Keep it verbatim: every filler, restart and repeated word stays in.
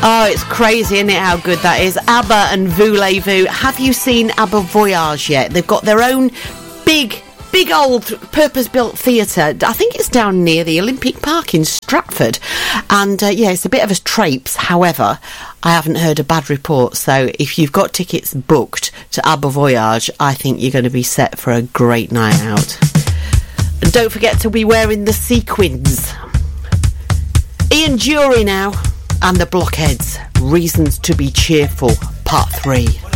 Oh, it's crazy, isn't it, how good that is? ABBA and Voulez-Vous. Have you seen ABBA Voyage yet? They've got their own big, big old purpose-built theatre. I think it's down near the Olympic Park in Stratford. And, uh, yeah, it's a bit of a traipse. However, I haven't heard a bad report. So if you've got tickets booked to ABBA Voyage, I think you're going to be set for a great night out. And don't forget to be wearing the sequins. Ian Dury now. And the Blockheads, Reasons to be Cheerful, Part three.